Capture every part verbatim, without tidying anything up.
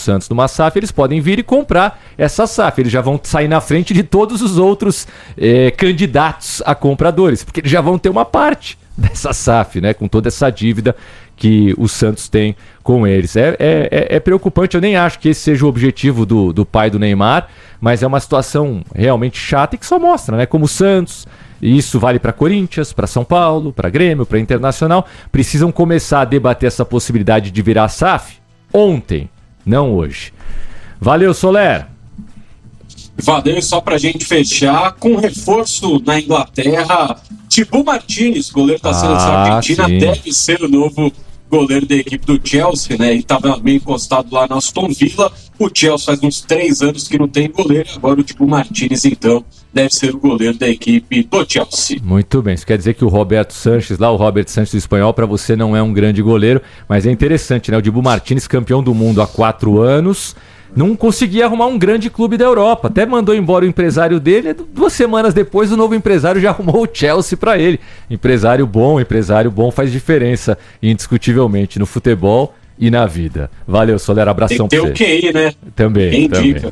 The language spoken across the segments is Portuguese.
Santos numa S A F, eles podem vir e comprar essa S A F. Eles já vão sair na frente de todos os outros eh, candidatos a compradores, porque eles já vão ter uma parte dessa S A F, né, com toda essa dívida que o Santos tem com eles. É, é, é preocupante, eu nem acho que esse seja o objetivo do, do pai do Neymar, mas é uma situação realmente chata e que só mostra, né, como o Santos, e isso vale para Corinthians, para São Paulo, para Grêmio, para Internacional, precisam começar a debater essa possibilidade de virar S A F ontem, não hoje. Valeu, Soler! Valeu, só pra gente fechar, com reforço na Inglaterra, Thibaut Martínez, goleiro da seleção ah, argentina, sim. deve ser o novo goleiro da equipe do Chelsea, né? Ele estava meio encostado lá na Aston Villa. O Chelsea faz uns três anos que não tem goleiro, agora o Thibaut Martínez, então, deve ser o goleiro da equipe do Chelsea. Muito bem, isso quer dizer que o Roberto Sanches, lá o Robert Sanches do espanhol, para você não é um grande goleiro, mas é interessante, né? O Thibaut Martínez, campeão do mundo há quatro anos, não conseguia arrumar um grande clube da Europa. Até mandou embora o empresário dele. Duas semanas depois, o novo empresário já arrumou o Chelsea para ele. Empresário bom, empresário bom faz diferença, indiscutivelmente, no futebol e na vida. Valeu, Soler, abração pra você. Tem que ter o Q I, né? Também, Quem também. indica.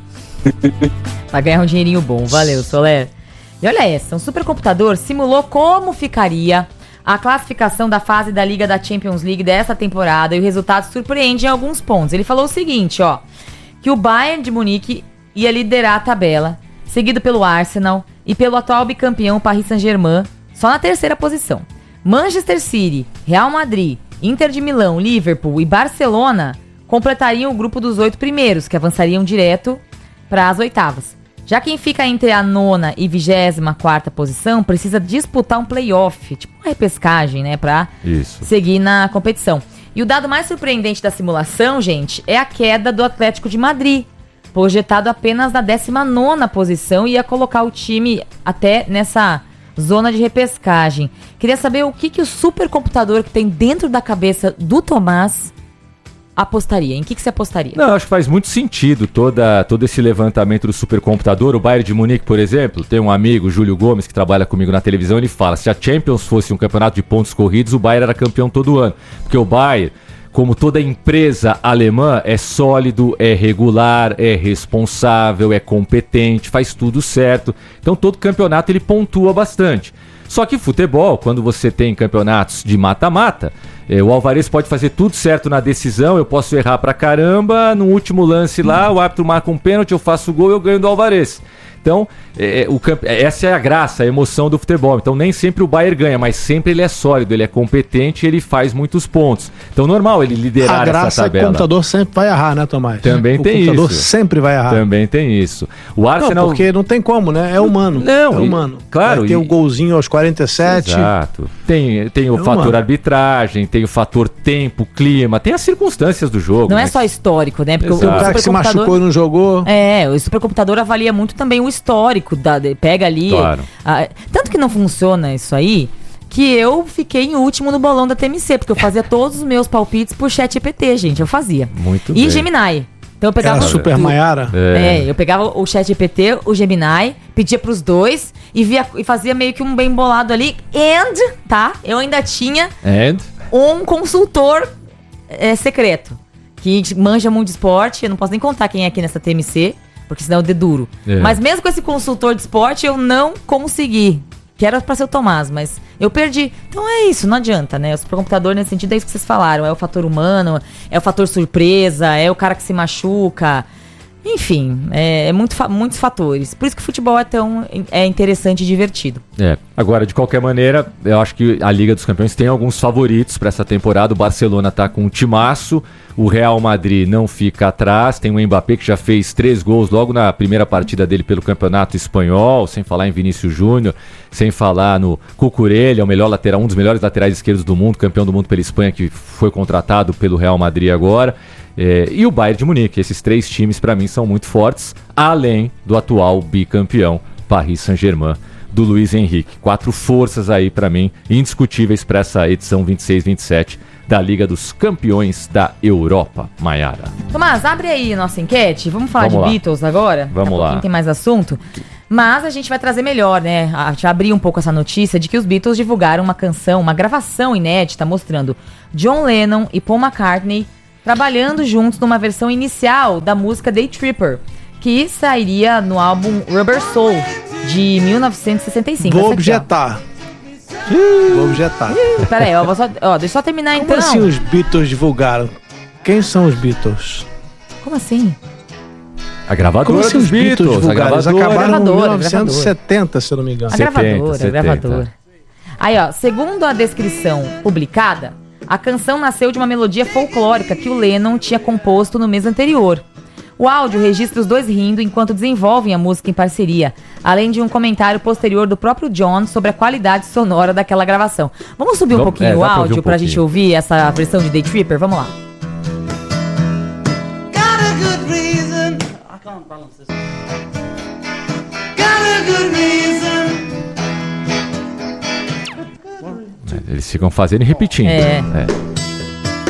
Vai ganhar um dinheirinho bom. Valeu, Soler. E olha essa, um supercomputador simulou como ficaria a classificação da fase da Liga da Champions League dessa temporada e o resultado surpreende em alguns pontos. Ele falou o seguinte, ó, que o Bayern de Munique ia liderar a tabela, seguido pelo Arsenal e pelo atual bicampeão Paris Saint-Germain, só na terceira posição. Manchester City, Real Madrid, Inter de Milão, Liverpool e Barcelona completariam o grupo dos oito primeiros, que avançariam direto para as oitavas. Já quem fica entre a nona e vigésima quarta posição precisa disputar um playoff, tipo uma repescagem, né, para seguir na competição. E o dado mais surpreendente da simulação, gente, é a queda do Atlético de Madrid, projetado apenas na décima nona posição, e ia colocar o time até nessa zona de repescagem. Queria saber o que, que o supercomputador que tem dentro da cabeça do Tomás apostaria. Em que, que você apostaria? Não, acho que faz muito sentido toda, todo esse levantamento do supercomputador. O Bayern de Munique, por exemplo, tem um amigo, Júlio Gomes, que trabalha comigo na televisão, ele fala, se a Champions fosse um campeonato de pontos corridos, o Bayern era campeão todo ano. Porque o Bayern, como toda empresa alemã, é sólido, é regular, é responsável, é competente, faz tudo certo. Então todo campeonato ele pontua bastante. Só que futebol, quando você tem campeonatos de mata-mata, é, o Alvarez pode fazer tudo certo na decisão, eu posso errar pra caramba, no último lance lá, o árbitro marca um pênalti, eu faço o gol e eu ganho do Alvarez. Então, é, o campe... essa é a graça, a emoção do futebol. Então, nem sempre o Bayern ganha, mas sempre ele é sólido, ele é competente e ele faz muitos pontos. Então, normal ele liderar essa tabela. A graça é que o computador sempre vai errar, né, Tomás? Também o tem isso. O computador sempre vai errar. Também tem isso. O Arsenal... Não, porque não tem como, né? É humano. Não, é humano. E, claro. Vai ter e... o golzinho aos quarenta e sete. Exato. Tem, tem o é fator humano. Arbitragem, tem o fator tempo, clima, tem as circunstâncias do jogo. Não né? é só histórico, né? Porque Exato. o, o cara que se machucou e não jogou. É, o supercomputador avalia muito também o histórico, da, pega ali... Claro. A, tanto que não funciona isso aí, que eu fiquei em último no bolão da T M C, porque eu fazia todos os meus palpites por chat G P T, gente, eu fazia. Muito e bem. Gemini. Então eu pegava Era Super Maiara? É. é, eu pegava o chat G P T, o Gemini, pedia pros dois e, via, e fazia meio que um bem bolado ali. And, tá? Eu ainda tinha And? um consultor é, secreto, que manja muito de esporte. Eu não posso nem contar quem é aqui nessa T M C, porque senão eu deduro. É. Mas mesmo com esse consultor de esporte, eu não consegui. Que era pra ser o Tomás, mas eu perdi. Então é isso, não adianta, né? O supercomputador, nesse sentido, é isso que vocês falaram. É o fator humano, é o fator surpresa, é o cara que se machuca. Enfim, é, é muito, muitos fatores. Por isso que o futebol é tão é interessante e divertido. É. Agora, de qualquer maneira, eu acho que a Liga dos Campeões tem alguns favoritos para essa temporada. O Barcelona tá com um timaço, o Real Madrid não fica atrás, tem o Mbappé que já fez três gols logo na primeira partida dele pelo Campeonato Espanhol, sem falar em Vinícius Júnior, sem falar no Cucurella, o melhor lateral, um dos melhores laterais esquerdos do mundo, campeão do mundo pela Espanha, que foi contratado pelo Real Madrid agora. É, e o Bayern de Munique. Esses três times para mim são muito fortes, além do atual bicampeão Paris Saint-Germain do Luiz Henrique. Quatro forças aí para mim indiscutíveis para essa edição vinte e seis vinte e sete da Liga dos Campeões da Europa. Maiara. Tomás, abre aí a nossa enquete. Vamos falar Vamos de lá. Beatles agora? Vamos lá. Tem mais assunto. Mas a gente vai trazer melhor, né? A gente abriu um pouco essa notícia de que os Beatles divulgaram uma canção, uma gravação inédita mostrando John Lennon e Paul McCartney trabalhando juntos numa versão inicial da música Day Tripper, que sairia no álbum Rubber Soul, de mil novecentos e sessenta e cinco. Vou objetar. Vou objetar. Pera aí, ó, vou só, ó, deixa eu só terminar Como então. assim os Beatles divulgaram? Quem são os Beatles? Como assim? A gravadora Como assim dos os Beatles Beatles, a divulgaram? Eles gravadora. acabaram em Gravadora, mil novecentos e setenta, se eu não me engano. A setenta, gravadora, a setenta. gravadora. Aí, ó, segundo a descrição publicada, a canção nasceu de uma melodia folclórica que o Lennon tinha composto no mês anterior. O áudio registra os dois rindo enquanto desenvolvem a música em parceria, além de um comentário posterior do próprio John sobre a qualidade sonora daquela gravação. Vamos subir um Vamos- pouquinho é, o dá pra ouvir áudio um pra pouquinho. gente ouvir essa versão de Day Tripper? Vamos lá. Got a good reason. I can't balance this. Got a good reason. Eles ficam fazendo e repetindo. É. É.